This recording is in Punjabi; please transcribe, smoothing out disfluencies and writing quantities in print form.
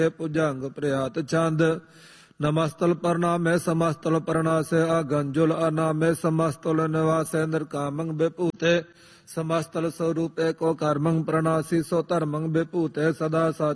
ਭੁਜੰਗ ਪ੍ਰਿਆਤ ਚੰਦ ਨਮਸਤਲ ਪ੍ਰਣਾਮੇ ਸਮਸਤਲ ਪ੍ਰਣਾਸੇ ਆਗੰਜੁਲ ਅਨਾਮੇ ਸਮਸਤਲ ਨਿਵਾਸੇ ਨਿਰਕਾਮੰ ਵਿਭੂਤੇ ਸਮਸਤਲ ਸਰੂਪੇ ਕੋ ਕਰਮੰ ਪ੍ਰਣਾਸੀ ਸੋ ਧਰਮੰ ਵਿਭੂਤੇ ਸਦਾ